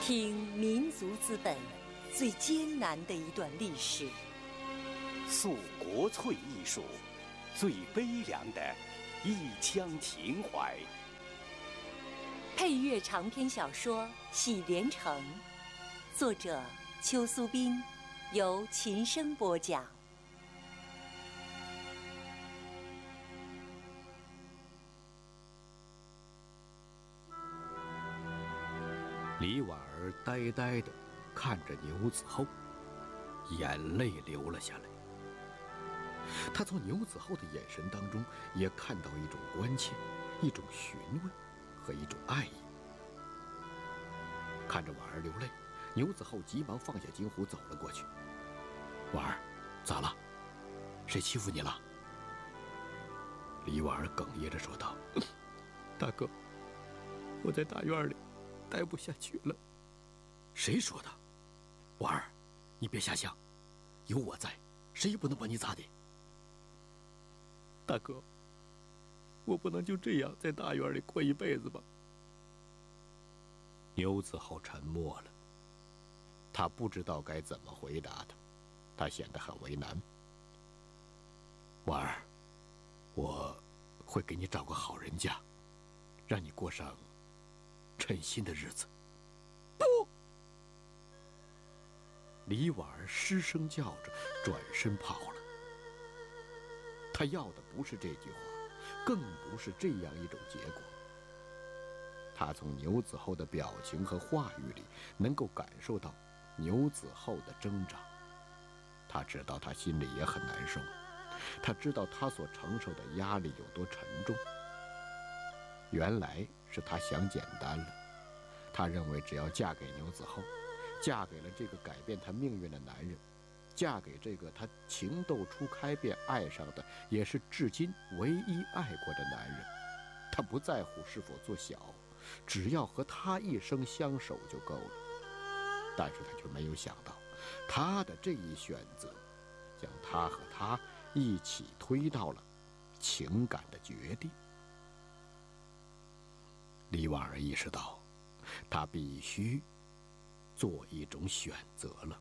听民族资本最艰难的一段历史， 诉国粹艺术最悲凉的一腔情怀。 配乐长篇小说《喜连城》，作者邱苏斌，由琴声播讲。 李婉儿呆呆地看着牛子厚，眼泪流了下来。他从牛子厚的眼神当中也看到一种关切，一种询问和一种爱意。看着婉儿流泪，牛子厚急忙放下金壶走了过去。婉儿，咋了？谁欺负你了？李婉儿哽咽着说道：大哥，我在大院里待不下去了。谁说的？婉儿，你别瞎想，有我在，谁也不能把你咋的。大哥，我不能就这样在大院里过一辈子吧？牛子厚沉默了，他不知道该怎么回答他显得很为难。婉儿，我会给你找个好人家，让你过上称心的日子。不！李婉儿失声叫着，转身跑了。他要的不是这句话，更不是这样一种结果。他从牛子厚的表情和话语里能够感受到牛子厚的挣扎。他知道他心里也很难受，他知道他所承受的压力有多沉重。原来是他想简单了，他认为只要嫁给牛子厚，嫁给了这个改变他命运的男人，嫁给这个他情窦初开便爱上的，也是至今唯一爱过的男人，他不在乎是否做小，只要和他一生相守就够了。但是他却没有想到，他的这一选择将他和他一起推到了情感的绝地。李婉儿意识到，他必须做一种选择了。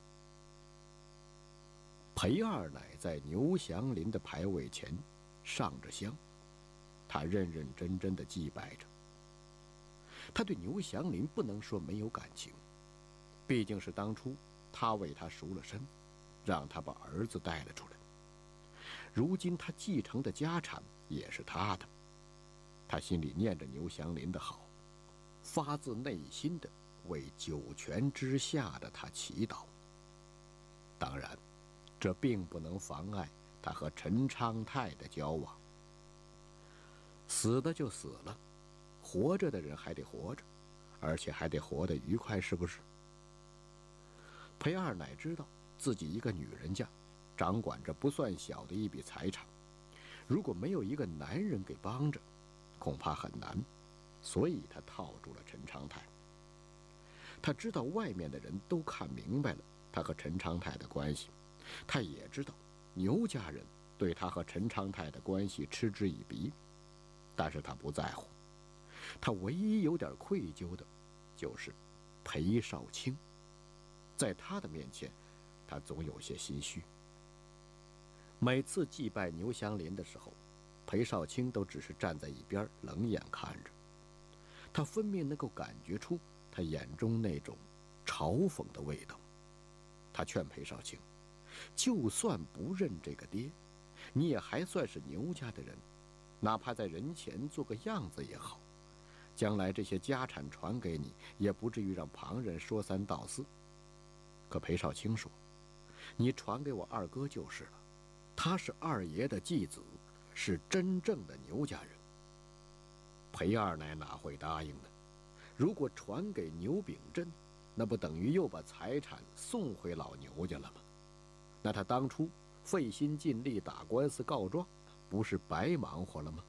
裴二奶在牛祥林的牌位前上着香，他认认真真地祭拜着。他对牛祥林不能说没有感情，毕竟是当初他为他赎了身，让他把儿子带了出来。如今他继承的家产也是他的，他心里念着牛祥林的好，发自内心的为九泉之下的他祈祷。当然，这并不能妨碍他和陈昌泰的交往。死的就死了，活着的人还得活着，而且还得活得愉快，是不是？裴二奶知道自己一个女人家掌管着不算小的一笔财产，如果没有一个男人给帮着，恐怕很难，所以他套住了陈昌泰。他知道外面的人都看明白了他和陈昌泰的关系，他也知道牛家人对他和陈昌泰的关系嗤之以鼻，但是他不在乎。他唯一有点愧疚的就是裴少卿，在他的面前他总有些心虚。每次祭拜牛祥林的时候，裴少卿都只是站在一边冷眼看着，他分明能够感觉出他眼中那种嘲讽的味道。他劝裴少卿，就算不认这个爹，你也还算是牛家的人，哪怕在人前做个样子也好，将来这些家产传给你，也不至于让旁人说三道四。可裴少卿说，你传给我二哥就是了，他是二爷的继子，是真正的牛家人。裴二奶哪会答应呢？如果传给牛秉镇，那不等于又把财产送回老牛家了吗？那他当初费心尽力打官司告状，不是白忙活了吗？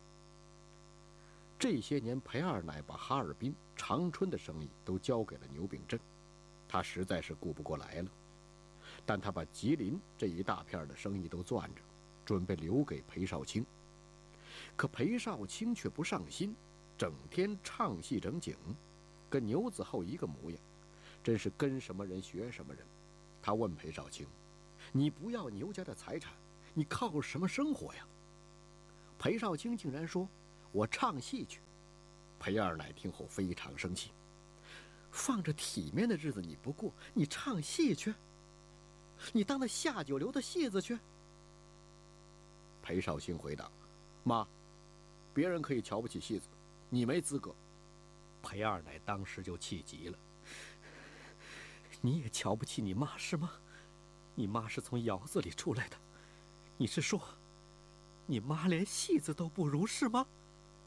这些年裴二奶把哈尔滨、长春的生意都交给了牛秉镇，他实在是顾不过来了。但他把吉林这一大片的生意都攥着，准备留给裴少卿。可裴少卿却不上心，整天唱戏整景， 跟牛子后一个模样，真是跟什么人学什么人。他问裴少卿：“你不要牛家的财产，你靠什么生活呀？”裴少卿竟然说：“我唱戏去。”裴二奶听后非常生气：“放着体面的日子你不过，你唱戏去？你当那下九流的戏子去？”裴少卿回答：“妈，别人可以瞧不起戏子，你没资格。”裴二奶当时就气急了：“你也瞧不起你妈是吗？你妈是从窑子里出来的，你是说你妈连戏子都不如是吗？”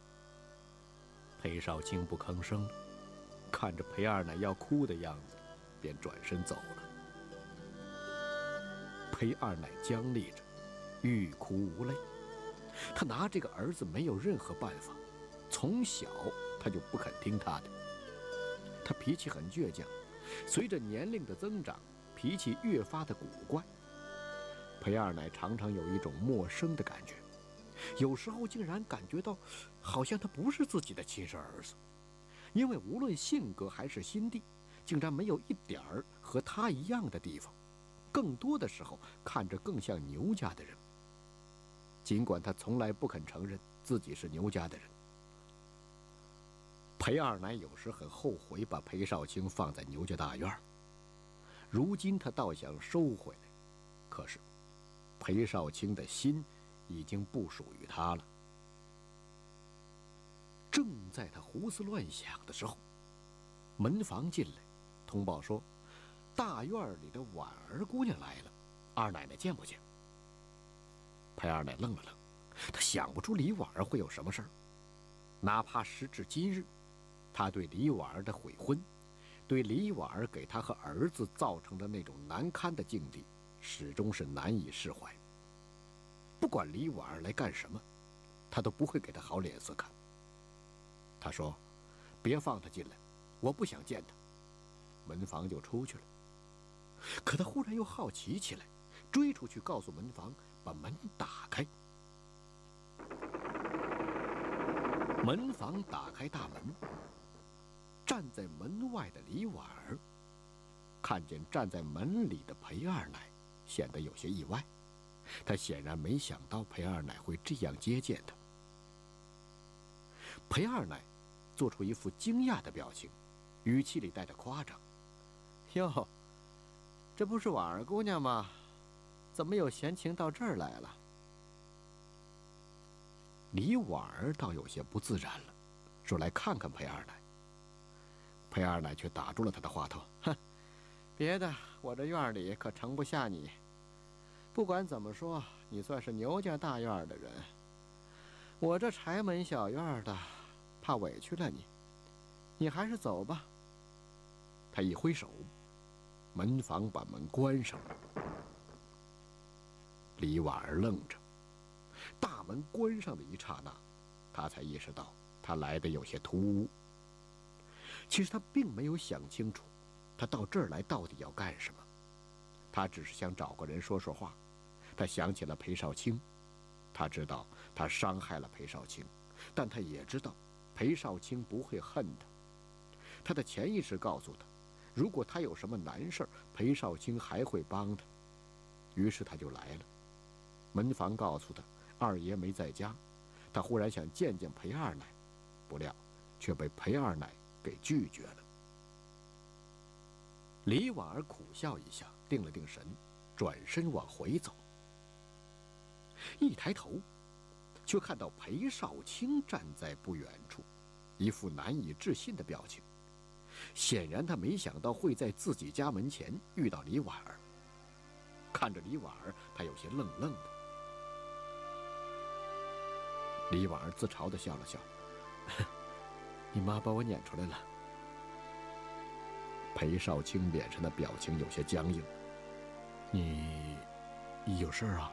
裴少卿不吭声了，看着裴二奶要哭的样子，便转身走了。裴二奶僵立着，欲哭无泪。他拿这个儿子没有任何办法，从小他就不肯听他的。他脾气很倔强，随着年龄的增长，脾气越发的古怪。裴二奶常常有一种陌生的感觉，有时候竟然感觉到好像他不是自己的亲生儿子，因为无论性格还是心地，竟然没有一点儿和他一样的地方，更多的时候看着更像牛家的人。尽管他从来不肯承认自己是牛家的人。裴二奶有时很后悔把裴少卿放在牛家大院，如今他倒想收回来，可是裴少卿的心已经不属于他了。正在他胡思乱想的时候，门房进来通报说，大院里的婉儿姑娘来了，二奶奶见不见？裴二奶愣了愣，他想不出李婉儿会有什么事儿。哪怕时至今日，他对李婉儿的悔婚，对李婉儿给他和儿子造成的那种难堪的境地，始终是难以释怀。不管李婉儿来干什么，他都不会给他好脸色看。他说：“别放他进来，我不想见他。”门房就出去了。可他忽然又好奇起来，追出去告诉门房把门打开。门房打开大门，站在门外的李婉儿看见站在门里的裴二奶，显得有些意外。他显然没想到裴二奶会这样接见他。裴二奶做出一副惊讶的表情，语气里带着夸张：“哟，这不是婉儿姑娘吗？怎么有闲情到这儿来了？”李婉儿倒有些不自然了，说来看看裴二奶。裴二奶却打住了他的话头：“哼，别的我这院里可盛不下你。不管怎么说，你算是牛家大院的人，我这柴门小院的，怕委屈了你，你还是走吧。”他一挥手，门房把门关上了。李婉儿愣着，大门关上的一刹那，他才意识到他来的有些突兀。其实他并没有想清楚，他到这儿来到底要干什么。他只是想找个人说说话。他想起了裴少卿，他知道他伤害了裴少卿，但他也知道裴少卿不会恨他。他的潜意识告诉他，如果他有什么难事，裴少卿还会帮他。于是他就来了。门房告诉他，二爷没在家。他忽然想见见裴二奶，不料却被裴二奶给拒绝了。李婉儿苦笑一下，定了定神，转身往回走。一抬头，却看到裴少卿站在不远处，一副难以置信的表情。显然他没想到会在自己家门前遇到李婉儿。看着李婉儿，他有些愣愣的。李婉儿自嘲地笑了笑：“你妈把我撵出来了。”裴少卿脸上的表情有些僵硬：“你有事啊？”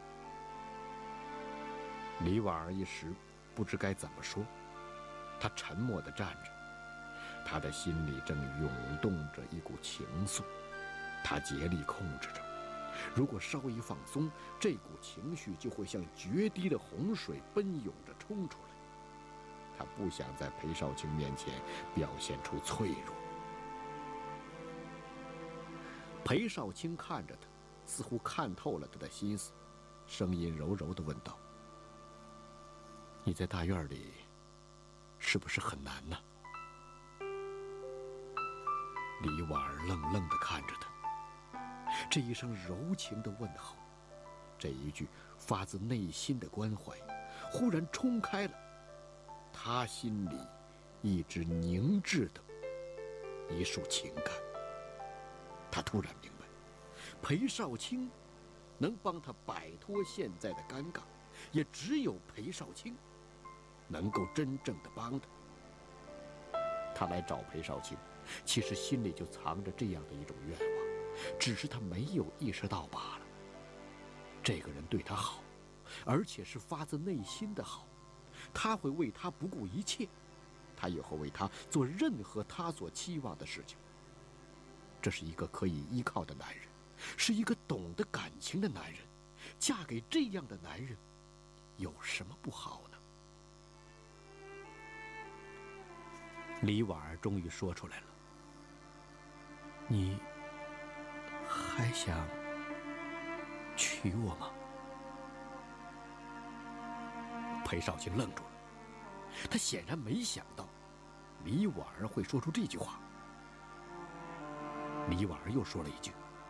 李婉儿一时不知该怎么说，她沉默地站着，她的心里正涌动着一股情愫，她竭力控制着。如果稍一放松，这股情绪就会像决堤的洪水奔涌着冲出来。 他不想在裴少卿面前表现出脆弱。裴少卿看着他，似乎看透了他的心思，声音柔柔地问道：“你在大院里，是不是很难呢？”李婉儿愣愣地看着他，这一声柔情的问候，这一句发自内心的关怀，忽然冲开了他心里一直凝滞的一束情感。他突然明白，裴少卿能帮他摆脱现在的尴尬，也只有裴少卿能够真正的帮他。他来找裴少卿，其实心里就藏着这样的一种愿望，只是他没有意识到罢了。这个人对他好，而且是发自内心的好，他会为他不顾一切，他也会为他做任何他所期望的事情。这是一个可以依靠的男人，是一个懂得感情的男人。嫁给这样的男人，有什么不好呢？李婉儿终于说出来了：“你还想娶我吗？”裴少卿愣住了，他显然没想到李婉儿会说出这句话。李婉儿又说了一句：“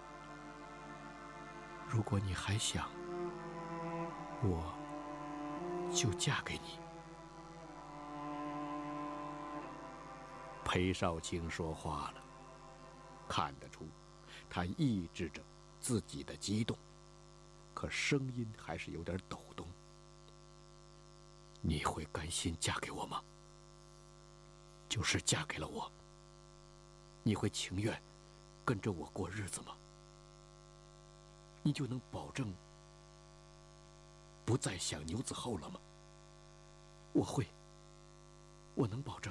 如果你还想，我就嫁给你。”裴少卿说话了，看得出他抑制着自己的激动，可声音还是有点抖动。“你会甘心嫁给我吗？就是嫁给了我，你会情愿跟着我过日子吗？你就能保证不再想牛子厚了吗？”“我会，我能保证。”“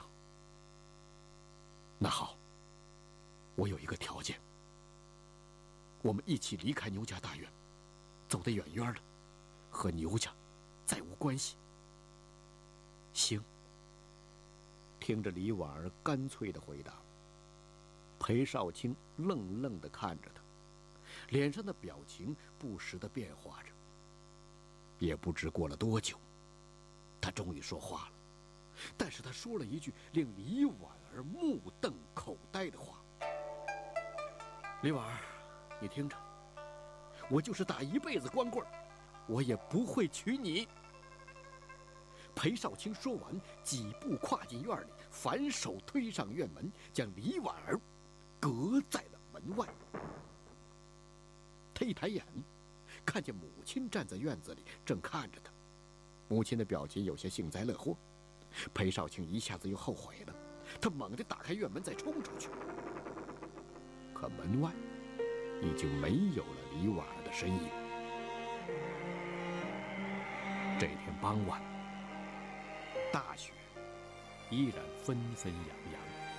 那好，我有一个条件，我们一起离开牛家大院，走得远远的，和牛家再无关系。”“行。”听着李婉儿干脆的回答，裴少卿愣愣地看着他，脸上的表情不时地变化着。也不知过了多久，他终于说话了，但是他说了一句令李婉儿目瞪口呆的话：“李婉儿，你听着，我就是打一辈子光棍，我也不会娶你。”裴少卿说完，几步跨进院里，反手推上院门，将李婉儿隔在了门外。他一抬眼，看见母亲站在院子里，正看着他。母亲的表情有些幸灾乐祸。裴少卿一下子又后悔了，他猛地打开院门，再冲出去。可门外已经没有了李婉儿的身影。这天傍晚，大雪依然纷纷扬扬。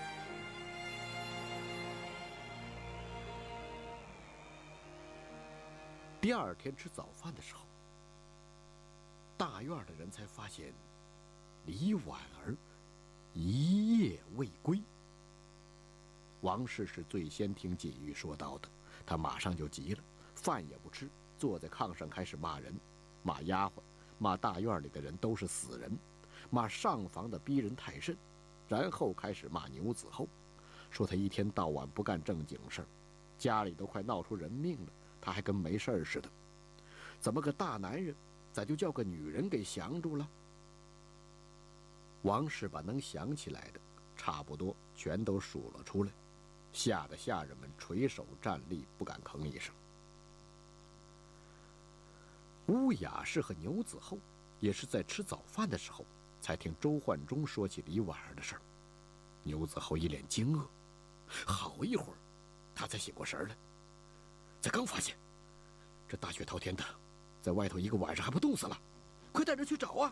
第二天吃早饭的时候，大院的人才发现李婉儿一夜未归。王氏是最先听锦玉说到的，他马上就急了，饭也不吃，坐在炕上开始骂人，骂丫鬟，骂大院里的人都是死人，骂上房的逼人太甚，然后开始骂牛子厚，说他一天到晚不干正经事儿，家里都快闹出人命了，他还跟没事儿似的。怎么个大男人，咋就叫个女人给降住了？王氏把能想起来的差不多全都数了出来，吓得下人们垂手站立，不敢吭一声。乌雅氏和牛子厚也是在吃早饭的时候才听周焕中说起李婉儿的事儿。牛子厚一脸惊愕，好一会儿他才醒过神来，才刚发现这大雪滔天的，在外头一个晚上还不冻死了，快带人去找啊！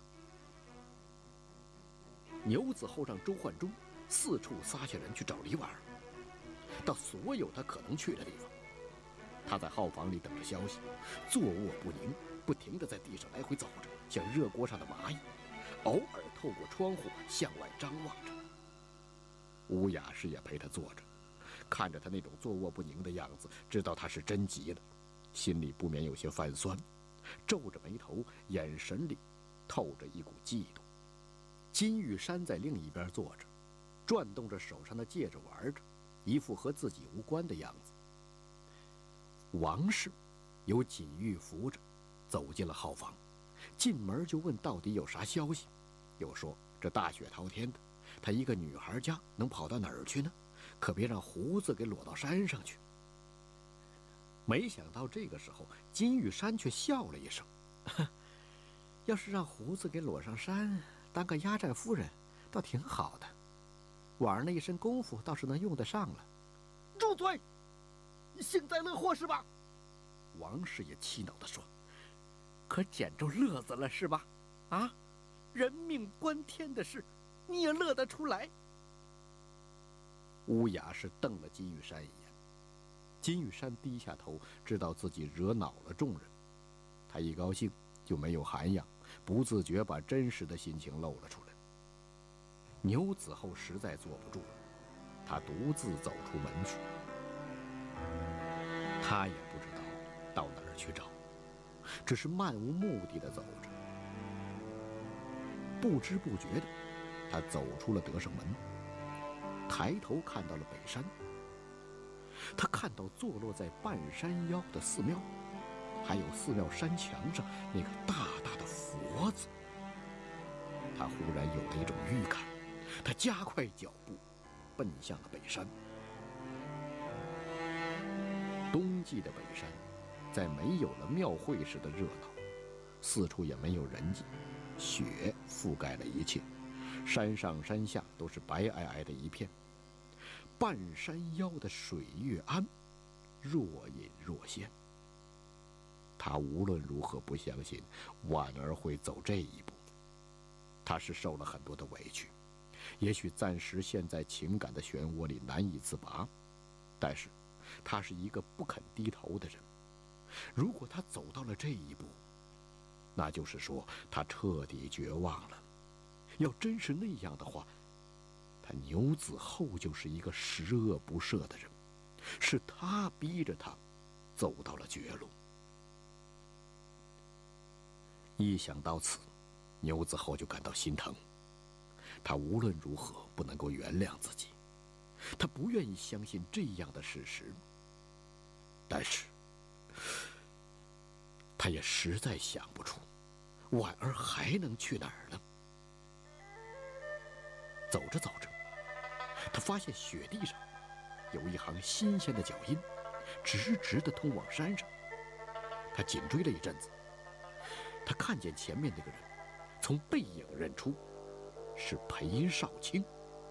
牛子厚让周焕中四处撒下人去找李婉儿，到所有他可能去的地方。他在号房里等着消息，坐卧不宁，不停地在地上来回走着，像热锅上的蚂蚁， 偶尔透过窗户向外张望着。乌雅氏也陪他坐着，看着他那种坐卧不宁的样子，知道他是真急了，心里不免有些泛酸，皱着眉头，眼神里透着一股嫉妒。金玉山在另一边坐着，转动着手上的戒指玩着，一副和自己无关的样子。王氏由锦玉扶着走进了号房，进门就问到底有啥消息，又说这大雪滔天的，她一个女孩家能跑到哪儿去呢？可别让胡子给裸到山上去。没想到这个时候，金玉山却笑了一声：“要是让胡子给裸上山，当个压寨夫人，倒挺好的。晚上那一身功夫倒是能用得上了。”住嘴！你幸灾乐祸是吧？王氏也气恼地说：“可捡着乐子了是吧？啊，人命关天的事，你也乐得出来？”乌雅是瞪了金玉山一眼。金玉山低下头，知道自己惹恼了众人，他一高兴就没有涵养，不自觉把真实的心情露了出来。牛子厚实在坐不住了，他独自走出门去。他也不知道到哪儿去找，只是漫无目的地走着。不知不觉的，他走出了德胜门，抬头看到了北山。他看到坐落在半山腰的寺庙，还有寺庙山墙上那个大大的佛字。他忽然有了一种预感，他加快脚步，奔向了北山。冬季的北山，在没有了庙会时的热闹，四处也没有人迹，雪覆盖了一切，山上山下都是白皑皑的一片。半山腰的水月庵，若隐若现。他无论如何不相信婉儿会走这一步。他是受了很多的委屈，也许暂时陷在情感的漩涡里难以自拔，但是他是一个不肯低头的人。如果他走到了这一步，那就是说他彻底绝望了。要真是那样的话，他牛子厚就是一个十恶不赦的人，是他逼着他走到了绝路。一想到此，牛子厚就感到心疼。他无论如何不能够原谅自己，他不愿意相信这样的事实，但是他也实在想不出婉儿还能去哪儿呢。走着走着，他发现雪地上有一行新鲜的脚印，直直地通往山上。他紧追了一阵子，他看见前面那个人，从背影认出是裴少卿。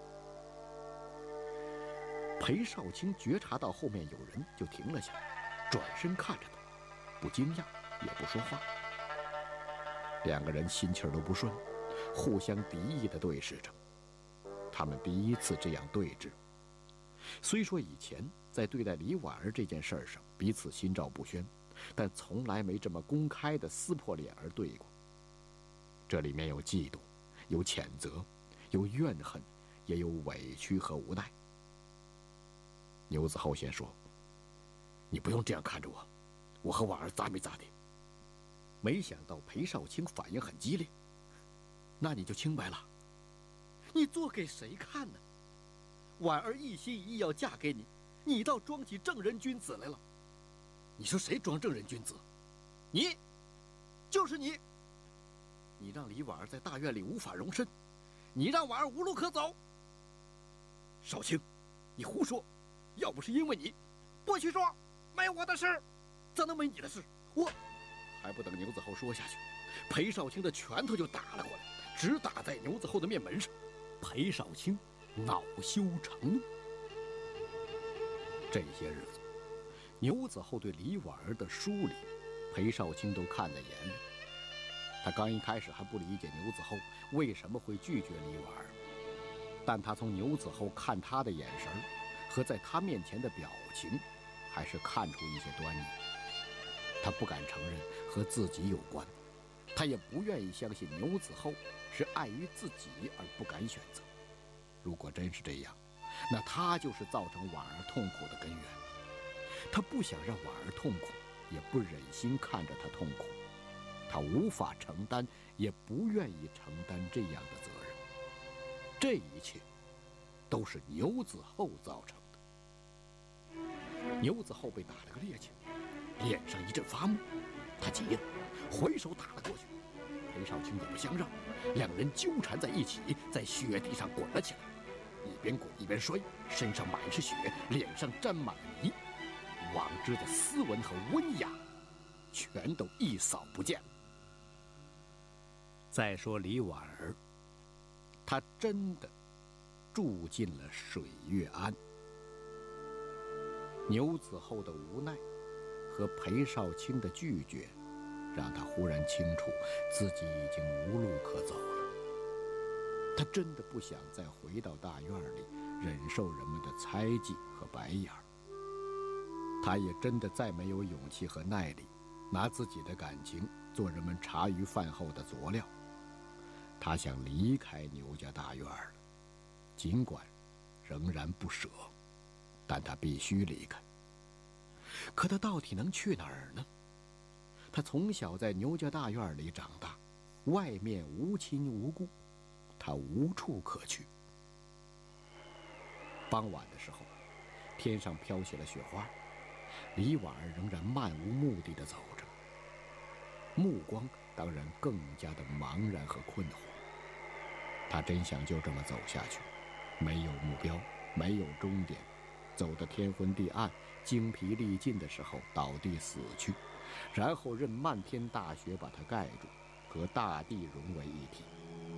裴少卿觉察到后面有人，就停了下来，转身看着他，不惊讶也不说话。两个人心气儿都不顺，互相敌意地对视着。他们第一次这样对峙。虽说以前在对待李婉儿这件事上彼此心照不宣，但从来没这么公开地撕破脸而对过。这里面有嫉妒，有谴责，有怨恨，也有委屈和无奈。牛子厚先说：“你不用这样看着我，我和婉儿咋没咋的。”没想到裴少卿反应很激烈：“那你就清白了。你做给谁看呢？婉儿一心一意要嫁给你，你倒装起正人君子来了。你说谁装正人君子？你，就是你。你让李婉儿在大院里无法容身，你让婉儿无路可走。少卿，你胡说！要不是因为你，不许说，没我的事，怎能没你的事？我……还不等牛子厚说下去，裴少卿的拳头就打了过来，直打在牛子厚的面门上。裴少卿恼羞成怒。这些日子，牛子厚对李婉儿的疏离，裴少卿都看在眼里。他刚一开始还不理解牛子厚为什么会拒绝李婉儿，但他从牛子厚看他的眼神和在他面前的表情，还是看出一些端倪。他不敢承认和自己有关， 他也不愿意相信牛子厚是碍于自己而不敢选择。如果真是这样，那他就是造成婉儿痛苦的根源。他不想让婉儿痛苦，也不忍心看着他痛苦。他无法承担，也不愿意承担这样的责任。这一切都是牛子厚造成的。牛子厚被打了个趔趄，脸上一阵发木。他急了，回手打了过去。裴少卿也不相让，两人纠缠在一起，在雪地上滚了起来，一边滚一边摔，身上满是血，脸上沾满了泥，往之的斯文和温雅全都一扫不见了。再说李婉儿，她真的住进了水月庵。牛子厚的无奈和裴少卿的拒绝，让他忽然清楚自己已经无路可走了。他真的不想再回到大院里忍受人们的猜忌和白眼儿。他也真的再没有勇气和耐力拿自己的感情做人们茶余饭后的佐料。他想离开牛家大院了，尽管仍然不舍，但他必须离开。可他到底能去哪儿呢？他从小在牛家大院里长大，外面无亲无故，他无处可去。傍晚的时候，天上飘起了雪花，李婉儿仍然漫无目的地走着，目光当然更加的茫然和困惑。他真想就这么走下去，没有目标，没有终点，走得天昏地暗，精疲力尽的时候倒地死去，然后任漫天大雪把它盖住，和大地融为一体。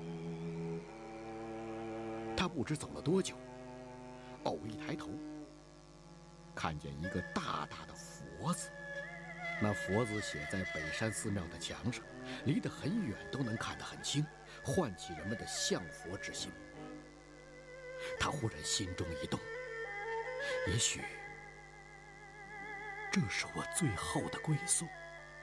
他不知走了多久，偶一抬头，看见一个大大的佛字。那佛字写在北山寺庙的墙上，离得很远都能看得很清，唤起人们的向佛之心。他忽然心中一动，也许这是我最后的归宿。